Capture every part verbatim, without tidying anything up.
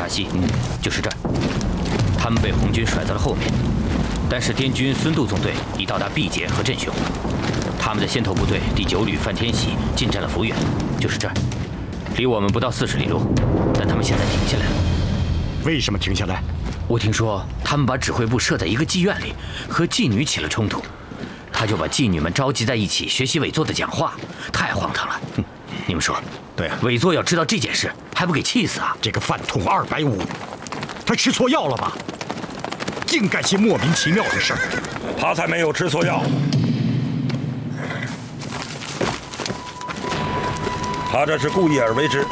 沙溪，嗯，就是这儿。他们被红军甩在了后面，但是滇军孙渡纵队已到达毕节和镇雄，他们的先头部队第九旅范天喜进占了抚远，就是这儿，离我们不到四十里路，但他们现在停下来了。 为什么停下来？ 我听说他们把指挥部设在一个妓院里，和妓女起了冲突，他就把妓女们召集在一起学习伪作的讲话，太荒唐了。嗯，你们说？ 对啊， 伪作要知道这件事，还不给气死啊？ 这个饭桶二百五，他吃错药了吧？净干些莫名其妙的事儿。 他才没有吃错药，他这是故意而为之。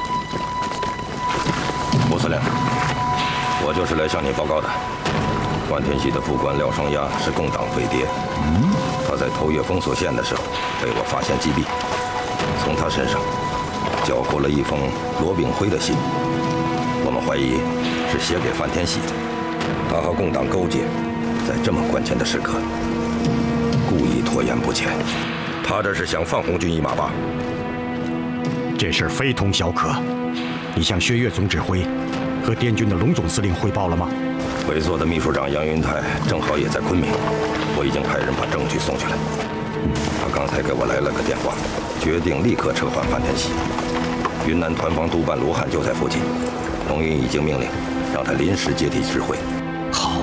吴司令，我就是来向你报告的。万天喜的副官廖双鸭是共党匪谍，嗯，他在头越封锁线的时候被我发现击毙，从他身上缴获了一封罗炳辉的信，我们怀疑是写给范天喜的。他和共党勾结，在这么关键的时刻故意拖延不前，他这是想放红军一马吧？ 这事非同小可。你向薛岳总指挥和滇军的龙总司令汇报了吗？ 伪作的秘书长杨云泰正好也在昆明，我已经派人把证据送去了。他刚才给我来了个电话，决定立刻撤换范天喜。云南团防督办卢汉就在附近，龙云已经命令让他临时接替指挥。 好，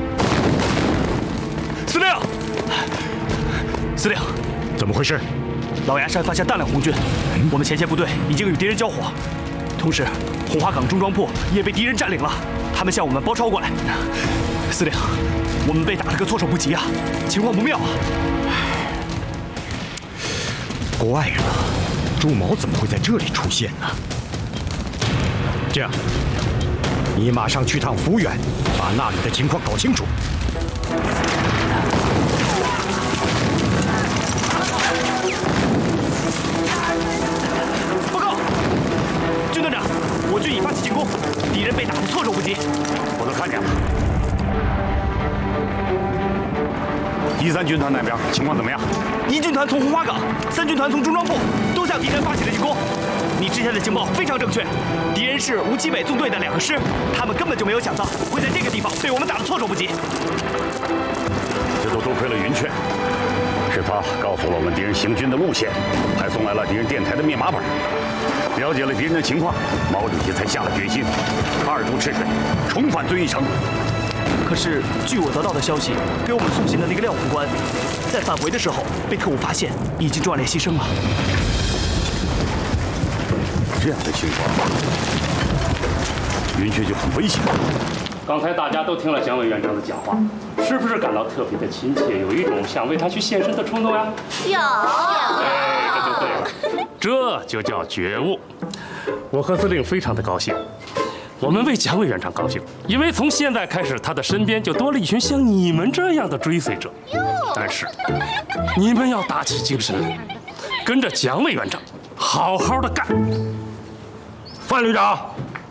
司令，司令， 怎么回事？ 老崖山发现大量红军，我们前线部队已经与敌人交火，同时红花岗中庄铺也被敌人占领了，他们向我们包抄过来。司令，我们被打了个措手不及啊，情况不妙啊！ 怪了，朱毛怎么会在这里出现呢？这样，你马上去趟抚远，把那里的情况搞清楚。 报告，军队长，我军已发起进攻，敌人被打得措手不及。 我都看见了。一三军团那边情况怎么样？ 一军团从红花岗，三军团从中庄铺，都向敌人发起了进攻。你之前的情报非常正确，敌人是吴奇北纵队的两个师，他们根本就没有想到会在这个地方被我们打得措手不及。 这都多亏了云雀，是他告诉了我们敌人行军的路线，还送来了敌人电台的密码本。了解了敌人的情况，毛主席才下了决心，二渡赤水，重返遵义城。 可是，据我得到的消息，给我们送信的那个廖副官，在返回的时候被特务发现，已经壮烈牺牲了。 这样的情况，云雀就很危险。 刚才大家都听了蒋委员长的讲话，是不是感到特别的亲切，有一种想为他去献身的冲动呀？ 有。 哎，这就对了，这就叫觉悟。我和司令非常的高兴。我们为蒋委员长高兴，因为从现在开始，他的身边就多了一群像你们这样的追随者。但是，你们要打起精神来，跟着蒋委员长好好的干。 范旅长，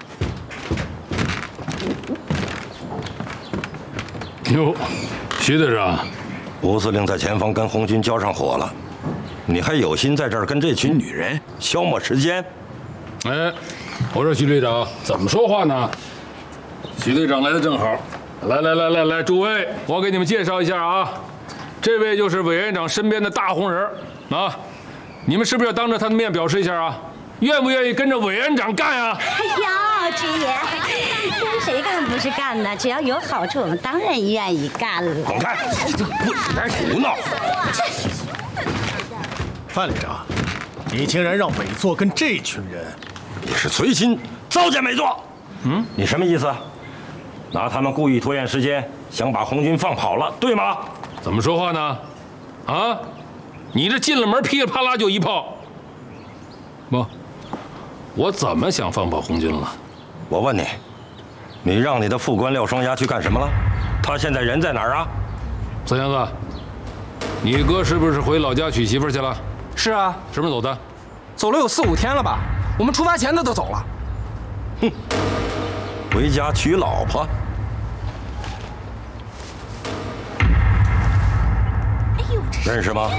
哟，徐队长， 吴司令在前方跟红军交上火了，你还有心在这儿跟这群女人消磨时间？ 哎。我说徐队长怎么说话呢？徐队长来的正好，来来来来来，诸位，我给你们介绍一下啊，这位就是委员长身边的大红人啊，你们是不是要当着他的面表示一下啊？愿不愿意跟着委员长干啊？ 哎呀，军爷，跟谁干不是干呢？只要有好处，我们当然愿意干了。 滚开！不该胡闹！ 范旅长，你竟然让伪作跟这群人…… 你是存心糟践伪作，嗯，你什么意思？拿他们故意拖延时间，想把红军放跑了，对吗？ 怎么说话呢？啊，你这进了门噼里啪啦就一炮，不，我怎么想放跑红军了？ 我问你，你让你的副官廖双鸭去干什么了？他现在人在哪儿啊？ 三娘子，你哥是不是回老家娶媳妇去了？ 是啊。 什么时候走的？ 走了有四五天了吧？我们出发前他都走了。 哼，回家娶老婆。 哎呦，这认识吗？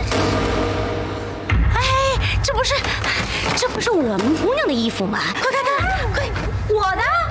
哎，这不是，这不是我们姑娘的衣服吗？快看看，快，我的。